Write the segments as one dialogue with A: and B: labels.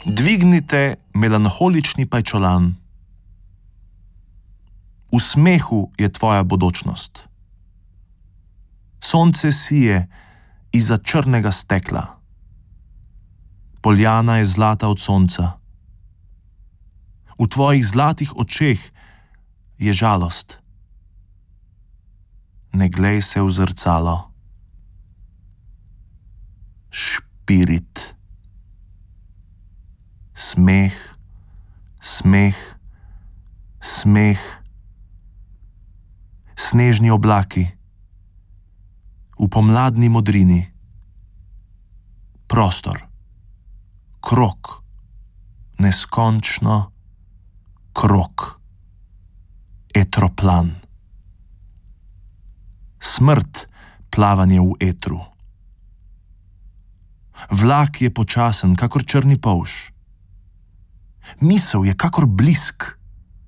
A: Dvignite melanholični pajčolan. V smehu je tvoja bodočnost. Sonce sije izza črnega stekla. Poljana je zlata od sonca. V tvojih zlatih očeh je žalost. Ne glej se v zrcalo. Špirit. Smeh, smeh, smeh. Snežni oblaki. V pomladni modrini. Prostor. Krog. Neskončno krog. Etroplan. Smrt, plavanje v etru. Vlak je počasen, kakor črni polž. Misel je kakor blisk.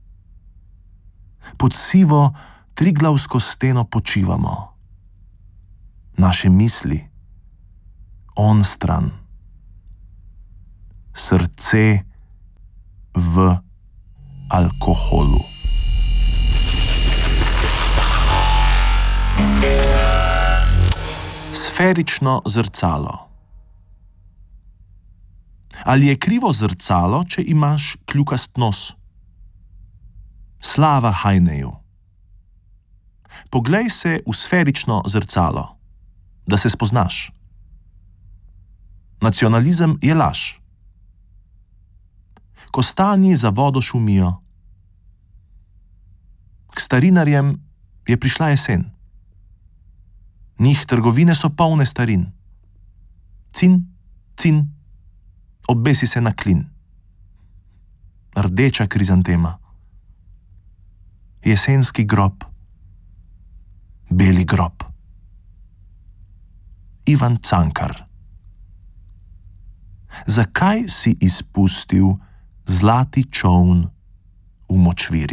A: Pod sivo triglavsko steno počivamo. Naše misli onstran. Srce v alkoholu. Sferično zrcalo. Ali je krivo zrcalo, če imaš kljukast nos? Slava Hajneju. Poglej se v sferično zrcalo, da se spoznaš. Nacionalizem je laž. Kostanji za vodo šumijo. K starinarjem je prišla jesen. Njih trgovine so polne starin. Cin, cin, obesi se na klin. Rdeča krizantema. Jesenski grob. Beli grob. Ivan Cankar. Zakaj si izpustil zlati čoln v močvirje?